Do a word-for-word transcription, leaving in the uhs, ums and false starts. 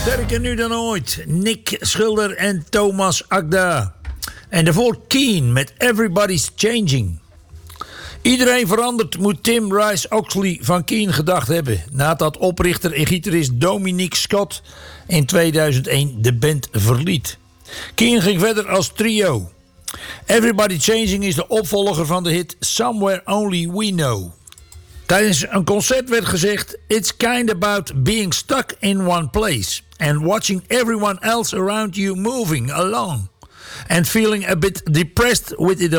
Sterker nu dan ooit. Nick Schilder en Thomas Akda. En daarvoor Keen met Everybody's Changing. Iedereen verandert, moet Tim Rice Oxley van Keen gedacht hebben. Nadat oprichter en gitarist Dominic Scott in tweeduizend één de band verliet. Keen ging verder als trio. Everybody Changing is de opvolger van de hit Somewhere Only We Know. Tijdens een concert werd gezegd: It's kind about being stuck in one place and watching everyone else around you moving along and feeling a bit depressed with it